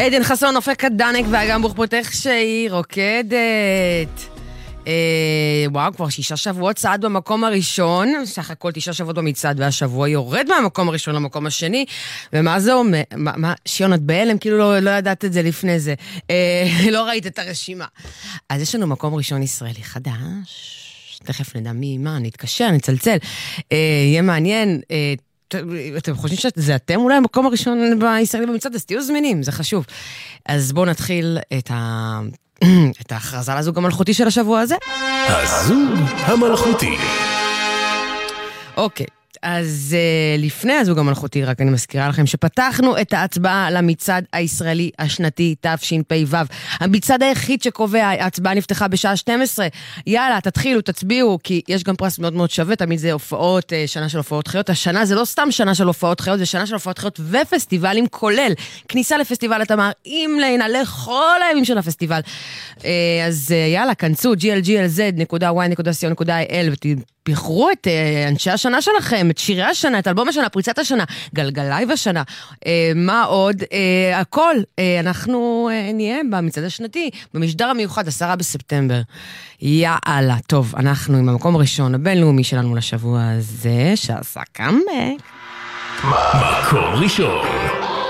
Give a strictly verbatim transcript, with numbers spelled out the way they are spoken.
עדן חסון, אופק הדנק והגם ברוך פותח שהיא רוקדת. אה, וואו, כבר שישה שבועות צעד במקום הראשון, סך הכל תשעה שבועות במצעד, והשבוע יורד מהמקום הראשון למקום השני, ומה זה אומר? מה, מה, שיון, את בהלם? כאילו לא, לא ידעת את זה לפני זה. אה, לא ראית את הרשימה. אז יש לנו מקום ראשון ישראלי חדש, תכף נדע מי, מה, נתקשר, נצלצל. אה, יהיה מעניין, אה, אתם חושבים שזה אתם אולי המקום הראשון בישראלי במצעד, אז תהיו זמינים, זה חשוב. אז בואו נתחיל את ה... את ההכרזה לזוג המלכותי של השבוע הזה. הזוג המלכותי. אוקיי, אז uh, לפני הזוג המלכותי, רק אני מזכירה לכם שפתחנו את ההצבעה למצעד הישראלי השנתי תשפ"ו. המצעד היחיד שקובע, ההצבעה נפתחה בשעה שתים עשרה. יאללה, תתחילו, תצביעו, כי יש גם פרס מאוד מאוד שווה, תמיד זה הופעות, שנה של הופעות חיות. השנה זה לא סתם שנה של הופעות חיות, זה שנה של הופעות חיות ופסטיבלים, כולל כניסה לפסטיבל התמר, עם לינה לכל הימים של הפסטיבל. אז יאללה, כנסו ג'י אל ג'י אל זד נקודה וואי נקודה סי או נקודה איי אל ותבחרו את אנשי השנה שלכם, את שירי השנה, את אלבום השנה, פריצת השנה, גלגלייב השנה, מה עוד? הכל. אנחנו נהיה במצעד השנתי, במשדר המיוחד, עשרה בספטמבר. יאללה, טוב, אנחנו עם המקום הראשון, הבינלאומי שלנו לשבוע הזה, שעשה קאמבק. מקום ראשון.